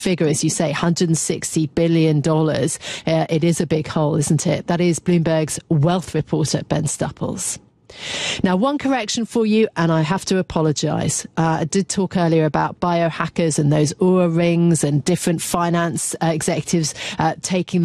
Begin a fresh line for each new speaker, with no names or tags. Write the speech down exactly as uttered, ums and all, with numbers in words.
figure, as you say, one hundred sixty billion dollars. Uh, it is a big hole, isn't it? That is Bloomberg's wealth reporter, Ben Stupples. Now, one correction for you, and I have to apologise. Uh, I did talk earlier about biohackers and those Oura rings and different finance uh, executives uh, taking